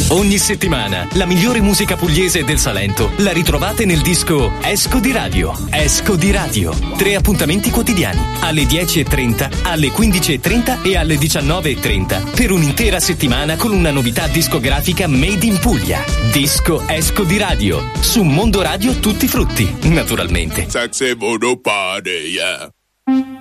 Ogni settimana la migliore musica pugliese del Salento la ritrovate nel disco Esco di Radio. Esco di Radio. 3 appuntamenti quotidiani alle 10:30, alle 15:30 e alle 19:30 per un'intera settimana con una novità discografica made in Puglia. Disco Esco di Radio su Mondo Radio Tutti Frutti, naturalmente. Party, yeah.